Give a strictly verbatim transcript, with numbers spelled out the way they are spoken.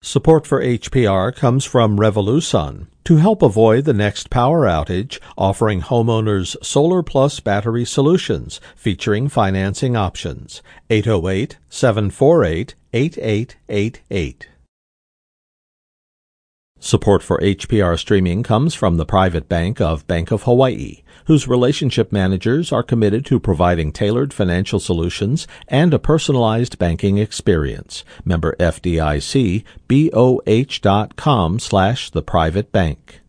Support for H P R comes from Revolusun. To help avoid the next power outage, offering homeowners Solar Plus battery solutions featuring financing options. eight oh eight, seven four eight, eight eight eight eight. Support for H P R streaming comes from the Private Bank of Bank of Hawaii, whose relationship managers are committed to providing tailored financial solutions and a personalized banking experience. Member F D I C, B O H dot com slash the private bank.